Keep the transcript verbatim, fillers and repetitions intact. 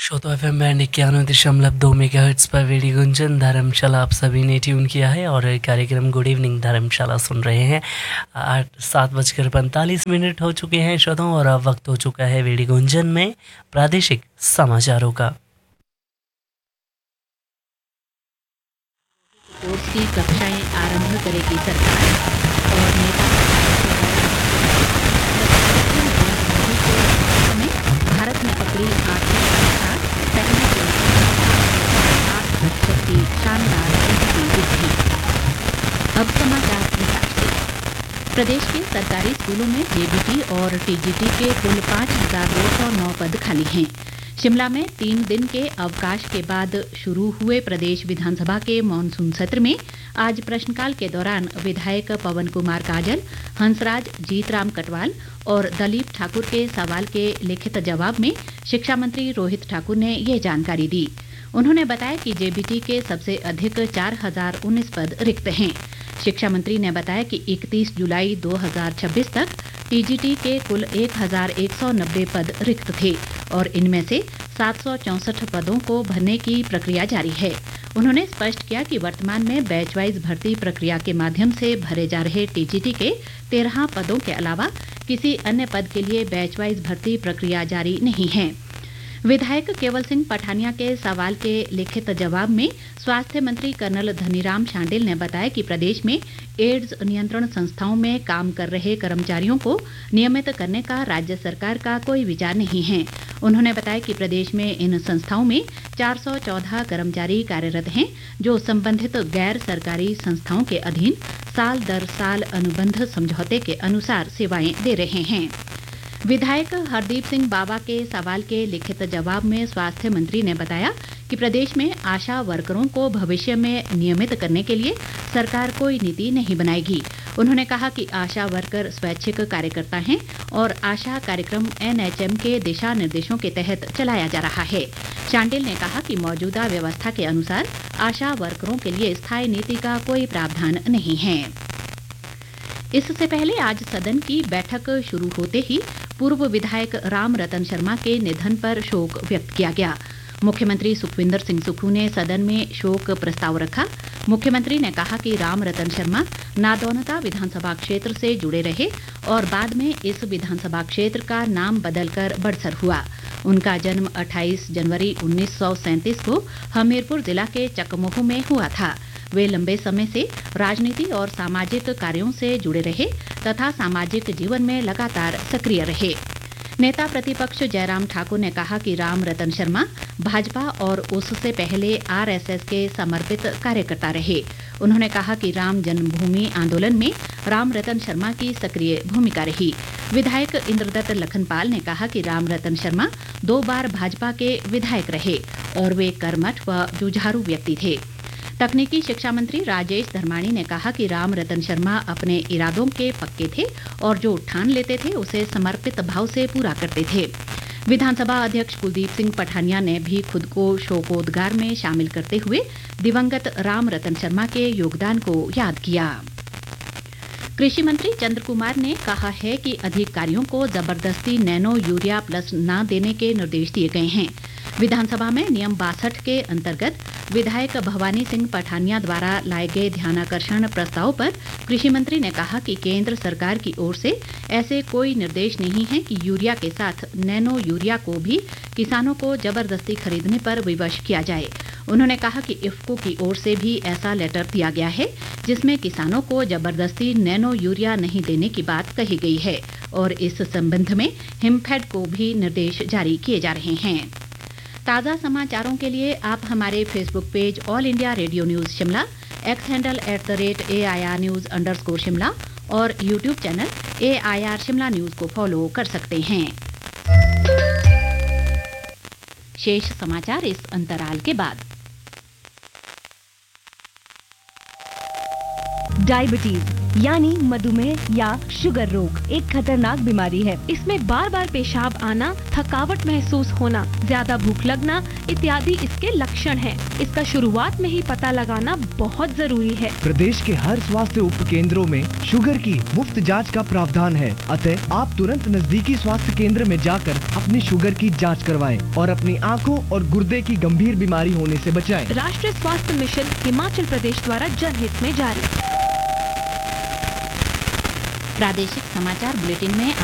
श्रोता F M band इक्यानवे दशमलव दो मेगा हर्ट्स पर रेडियो गुंजन धर्मशाला आप सभी ने ट्यून किया है और कार्यक्रम गुड इवनिंग धर्मशाला सुन रहे हैं। आठ सात बजकर पैंतालीस मिनट हो चुके हैं श्रोताओं और अब वक्त हो चुका है रेडियो गुंजन में प्रादेशिक समाचारों का। कोर्स की कक्षाएं आरंभ करेगी सरकार और नेता में भारत ने पकड़ी आर्थिक रफ्तार, पहले आठ प्रतिशत की शानदार वृद्धि। अब समाचार विस्तार से। प्रदेश के सरकारी स्कूलों में जेबीटी और टीजीटी के कुल पाँच हजार दो सौ नौ पद खाली हैं। शिमला में तीन दिन के अवकाश के बाद शुरू हुए प्रदेश विधानसभा के मॉनसून सत्र में आज प्रश्नकाल के दौरान विधायक पवन कुमार काजल, हंसराज, जीतराम कटवाल और दलीप ठाकुर के सवाल के लिखित जवाब में शिक्षा मंत्री रोहित ठाकुर ने ये जानकारी दी। उन्होंने बताया कि जेबीटी के सबसे अधिक चार हजार उन्नीस पद रिक्त हैं। शिक्षा मंत्री ने बताया कि इकतीस जुलाई दो हजार छब्बीस तक टीजीटी के कुल एक हजार एक सौ नब्बे पद रिक्त थे और इनमें से सात सौ चौंसठ पदों को भरने की प्रक्रिया जारी है। उन्होंने स्पष्ट किया कि वर्तमान में बैच वाइज भर्ती प्रक्रिया के माध्यम से भरे जा रहे टीजीटी के तेरह पदों के अलावा किसी अन्य पद के लिए बैच वाइज भर्ती प्रक्रिया जारी नहीं है। विधायक केवल सिंह पठानिया के सवाल के लिखित जवाब में स्वास्थ्य मंत्री कर्नल धनीराम शांडिल ने बताया कि प्रदेश में एड्स नियंत्रण संस्थाओं में काम कर रहे कर्मचारियों को नियमित करने का राज्य सरकार का कोई विचार नहीं है। उन्होंने बताया कि प्रदेश में इन संस्थाओं में चार सौ चौदह कर्मचारी कार्यरत हैं जो संबंधित गैर सरकारी संस्थाओं के अधीन साल दर साल अनुबंध समझौते के अनुसार सेवाएं दे रहे हैं। विधायक हरदीप सिंह बावा के सवाल के लिखित जवाब में स्वास्थ्य मंत्री ने बताया कि प्रदेश में आशा वर्करों को भविष्य में नियमित करने के लिए सरकार कोई नीति नहीं बनाएगी। उन्होंने कहा कि आशा वर्कर स्वैच्छिक कार्यकर्ता हैं और आशा कार्यक्रम एनएचएम के दिशा निर्देशों के तहत चलाया जा रहा है। शांडिल ने कहा कि मौजूदा व्यवस्था के अनुसार आशा वर्करों के लिए स्थायी नीति का कोई प्रावधान नहीं है। इससे पहले आज सदन की बैठक शुरू होते ही पूर्व विधायक राम रतन शर्मा के निधन पर शोक व्यक्त किया गया। मुख्यमंत्री सुखविंदर सिंह सुक्खू ने सदन में शोक प्रस्ताव रखा। मुख्यमंत्री ने कहा कि राम रतन शर्मा नादौनता विधानसभा क्षेत्र से जुड़े रहे और बाद में इस विधानसभा क्षेत्र का नाम बदलकर बड़सर हुआ। उनका जन्म अट्ठाईस जनवरी उन्नीस सौ सैंतीस को हमीरपुर जिला के चकमोह में हुआ था। वे लंबे समय से राजनीति और सामाजिक कार्यों से जुड़े रहे तथा सामाजिक जीवन में लगातार सक्रिय रहे। नेता प्रतिपक्ष जयराम ठाकुर ने कहा कि राम रतन शर्मा भाजपा और उससे पहले आरएसएस के समर्पित कार्यकर्ता रहे। उन्होंने कहा कि राम जन्मभूमि आंदोलन में राम रतन शर्मा की सक्रिय भूमिका रही। विधायक इंद्रदत्त लखनपाल ने कहा कि राम रतन शर्मा दो बार भाजपा के विधायक रहे और वे कर्मठ व जुझारू व्यक्ति थे। तकनीकी शिक्षा मंत्री राजेश धर्माणी ने कहा कि राम रतन शर्मा अपने इरादों के पक्के थे और जो ठान लेते थे उसे समर्पित भाव से पूरा करते थे। विधानसभा अध्यक्ष कुलदीप सिंह पठानिया ने भी खुद को शोकोद्गार में शामिल करते हुए दिवंगत राम रतन शर्मा के योगदान को याद किया। कृषि मंत्री चंद्र कुमार ने कहा है कि अधिकारियों को जबरदस्ती नैनो यूरिया प्लस न देने के निर्देश दिए गए हैं। विधानसभा में नियम बासठ के अंतर्गत विधायक भवानी सिंह पठानिया द्वारा लाए गए ध्यानाकर्षण प्रस्ताव पर कृषि मंत्री ने कहा कि केंद्र सरकार की ओर से ऐसे कोई निर्देश नहीं है कि यूरिया के साथ नैनो यूरिया को भी किसानों को जबरदस्ती खरीदने पर विवश किया जाए। उन्होंने कहा कि इफ्को की ओर से भी ऐसा लेटर दिया गया है जिसमें किसानों को जबरदस्ती नैनो यूरिया नहीं देने की बात कही गई है और इस संबंध में हिमफेड को भी निर्देश जारी किए जा रहे हैं। ताज़ा समाचारों के लिए आप हमारे Facebook page all India radio news Shimla, x handle at the rate A I R news under score Shimla और YouTube channel A I R Shimla news को फॉलो कर सकते हैं। शेष समाचार इस अंतराल के बाद। डायबिटीज यानी मधुमेह या शुगर रोग एक खतरनाक बीमारी है। इसमें बार बार पेशाब आना, थकावट महसूस होना, ज्यादा भूख लगना इत्यादि इसके लक्षण हैं। इसका शुरुआत में ही पता लगाना बहुत जरूरी है। प्रदेश के हर स्वास्थ्य उप केंद्रों में शुगर की मुफ्त जांच का प्रावधान है, अतः आप तुरंत नजदीकी स्वास्थ्य केंद्र में जाकर अपनी शुगर की जांच करवाएं और अपनी आँखों और गुर्दे की गंभीर बीमारी होने से बचाएं। राष्ट्रीय स्वास्थ्य मिशन हिमाचल प्रदेश द्वारा जनहित में जारी। प्रादेशिक समाचार बुलेटिन में